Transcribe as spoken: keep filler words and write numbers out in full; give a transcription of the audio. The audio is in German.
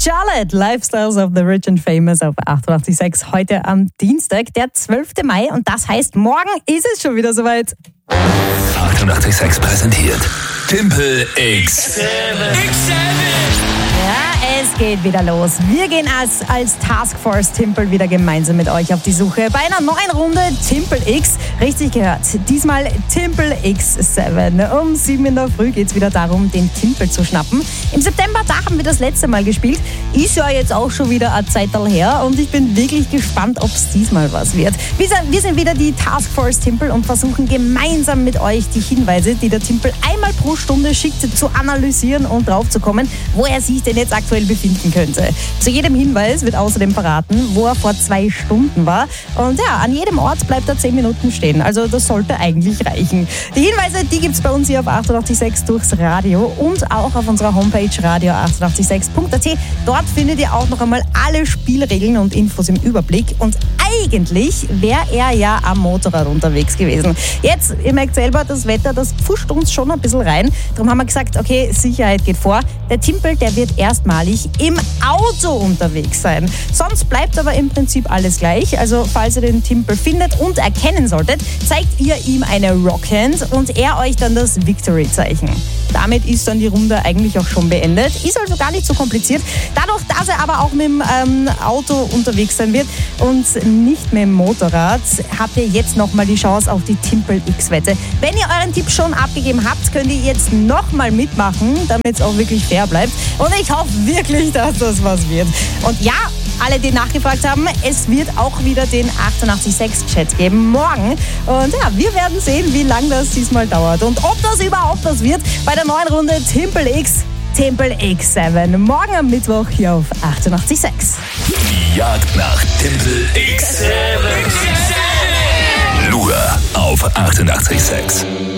Charlotte, Lifestyles of the Rich and Famous auf achtundachtzig Komma sechs. Heute am Dienstag, der zwölfte Mai, und das heißt, morgen ist es schon wieder soweit. achtundachtzig Komma sechs präsentiert Timpel X sieben. Ja, es geht wieder los. Wir gehen als, als Taskforce Timpel wieder gemeinsam mit euch auf die Suche bei einer neuen Runde Timpel X. Richtig gehört, diesmal Timpel X sieben. Um sieben in der Früh geht es wieder darum, den Timpel zu schnappen. Im September, da haben wir das letzte Mal gespielt. Ist ja jetzt auch schon wieder ein Zeitl her und ich bin wirklich gespannt, ob es diesmal was wird. Wir sind, wir sind wieder die Taskforce Timpel und versuchen gemeinsam mit euch die Hinweise, die der Timpel einmal pro Stunde schickt, zu analysieren und drauf zu kommen, wo er sich denn jetzt aktuell befinden könnte. Zu jedem Hinweis wird außerdem verraten, wo er vor zwei Stunden war. Und ja, an jedem Ort bleibt er zehn Minuten stehen. Also das sollte eigentlich reichen. Die Hinweise, die gibt es bei uns hier auf achtundachtzig Komma sechs durchs Radio und auch auf unserer Homepage radio achtundachtzig Komma sechs punkt a t. Dort findet ihr auch noch einmal alle Spielregeln und Infos im Überblick. Und eigentlich wäre er ja am Motorrad unterwegs gewesen. Jetzt, ihr merkt selber, das Wetter, das pfuscht uns schon ein bisschen rein. Darum haben wir gesagt, okay, Sicherheit geht vor. Der Timpel, der wird erstmalig im Auto unterwegs sein. Sonst bleibt aber im Prinzip alles gleich. Also falls ihr den Timpel findet und erkennen solltet, zeigt ihr ihm eine Rockhand und er euch dann das Victory-Zeichen. Damit ist dann die Runde eigentlich auch schon beendet. Ist also gar nicht so kompliziert. Dadurch, dass er aber auch mit dem ähm, Auto unterwegs sein wird und nicht mit dem Motorrad, habt ihr jetzt nochmal die Chance auf die Timpel-X-Wette. Wenn ihr euren Tipp schon abgegeben habt, könnt ihr jetzt nochmal mitmachen, damit es auch wirklich fair bleibt. Und ich hoffe wirklich, dass das was wird. Und ja, alle, die nachgefragt haben, es wird auch wieder den achtundachtzig Komma sechs Chat geben morgen. Und ja, wir werden sehen, wie lange das diesmal dauert und ob das überhaupt was wird bei der neuen Runde Timpel X, Timpel X sieben. Morgen am Mittwoch hier auf achtundachtzig Komma sechs. Die Jagd nach Timpel X sieben. Nur auf achtundachtzig Komma sechs.